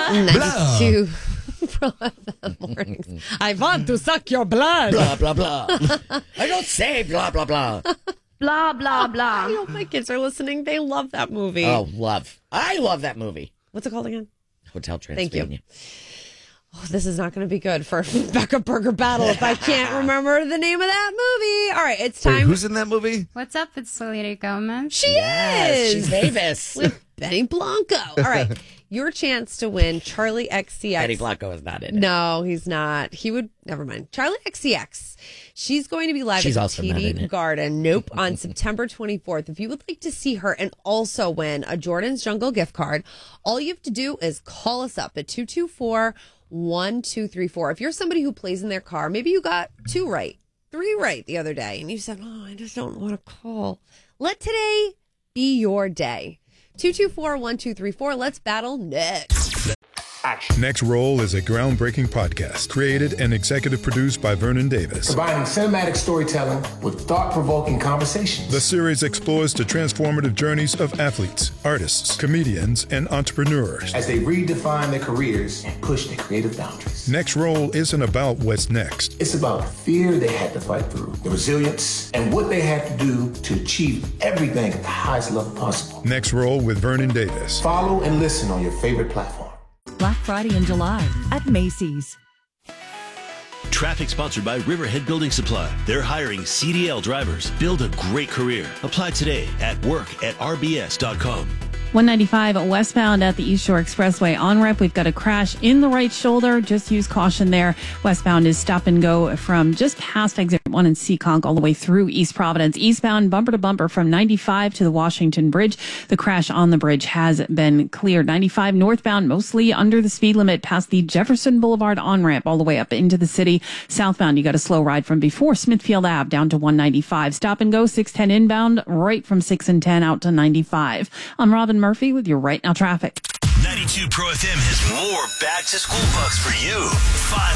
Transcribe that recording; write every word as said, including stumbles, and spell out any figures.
ninety-two mornings. I want to suck your blood. Blah, blah, blah. I don't say blah, blah, blah. Blah, blah, blah. I know my kids are listening. They love that movie. Oh, love. I love that movie. What's it called again? Hotel Transylvania. Thank you. Oh, this is not going to be good for Becca Burger Battle if I can't remember the name of that movie. All right, it's time. Wait, who's in that movie? What's up? It's Selena Gomez. She Yes, is. she's Mavis. With Benny Blanco. All right, your chance to win Charlie X C X. Benny Blanco is not in it. No, he's not. He would, never mind. Charlie X C X. She's going to be live She's at also the not T in D it. Garden. Nope, on September twenty-fourth. If you would like to see her and also win a Jordan's Jungle gift card, all you have to do is call us up at two two four, one two three four. If you're somebody who plays in their car, maybe you got two right, three right the other day, and you said, oh, I just don't want to call. Let today be your day. two two four, one two three four. Let's battle next. Next Roll is a groundbreaking podcast created and executive produced by Vernon Davis. Combining cinematic storytelling with thought-provoking conversations. The series explores the transformative journeys of athletes, artists, comedians, and entrepreneurs. As they redefine their careers and push their creative boundaries. Next Roll isn't about what's next. It's about the fear they had to fight through, the resilience, and what they had to do to achieve everything at the highest level possible. Next Roll with Vernon Davis. Follow and listen on your favorite platform. Black Friday in July at Macy's. Traffic sponsored by Riverhead Building Supply. They're hiring C D L drivers. Build a great career. Apply today at work at r b s dot com. one ninety-five westbound at the East Shore Expressway on-ramp. We've got a crash in the right shoulder. Just use caution there. Westbound is stop and go from just past exit one in Seekonk all the way through East Providence. Eastbound bumper to bumper from ninety-five to the Washington Bridge. The crash on the bridge has been cleared. ninety-five northbound mostly under the speed limit past the Jefferson Boulevard on-ramp all the way up into the city. Southbound, you got a slow ride from before Smithfield Avenue down to one ninety-five. Stop and go six ten inbound right from six and ten out to ninety-five. I'm Robin Murphy with your Right Now traffic. ninety-two Pro F M has more back to school bucks for you. Five